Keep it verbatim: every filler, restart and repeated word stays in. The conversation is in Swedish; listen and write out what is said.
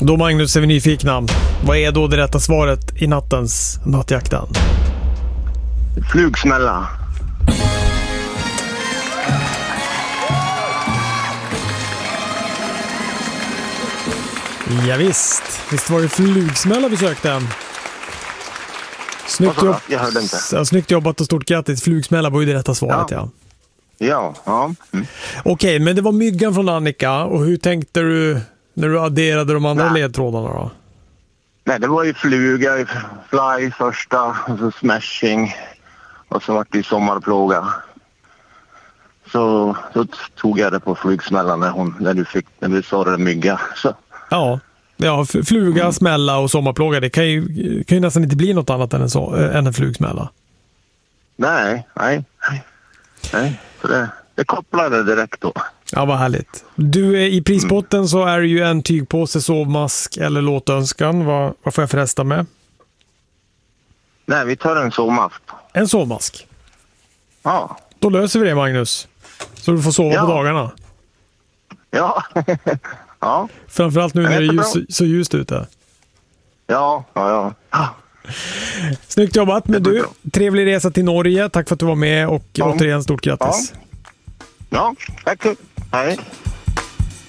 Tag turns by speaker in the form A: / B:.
A: Då Magnus är vi nyfikna. Vad är då det rätta svaret i nattens nattjakten?
B: Flugsmälla.
A: Ja, visst. Visst var det flugsmälla vi sökte. Snyggt, jobb...
B: Jag hörde inte.
A: Ja, snyggt jobbat och stort grattis. Flugsmälla var ju det rätta svaret, ja.
B: Ja, ja. ja. Mm.
A: Okej, okay, men det var myggan från Annika. Och hur tänkte du när du adderade de andra Nej. ledtrådarna då?
B: Nej, det var ju fluga, fly första, och så smashing. Och så var det ju sommarplåga. Så då tog jag det på flugsmällan när, hon, när, du, fick, när du sa det mygga. Så.
A: Ja. Ja, fluga, mm. smälla och sommarplåga, det kan ju, kan ju nästan inte bli något annat än en, så, äh, än en flugsmälla.
B: Nej, nej, nej. nej. Så det, det kopplade direkt då.
A: Ja, vad härligt. Du, i prispotten mm. så är det ju en tygpåse, sovmask eller låtönskan. Vad, vad får jag förresten med?
B: Nej, vi tar en sovmask.
A: En sovmask?
B: Ja.
A: Då löser vi det, Magnus. Så du får sova
B: ja.
A: på dagarna.
B: Ja. Ja.
A: Framförallt nu när det är ljus, så ljust ute.
B: Ja, ja, ja.
A: Snyggt jobbat, men du, trevlig resa till Norge. Tack för att du var med och ja. återigen stort grattis.
B: Ja, ja tack. Hej.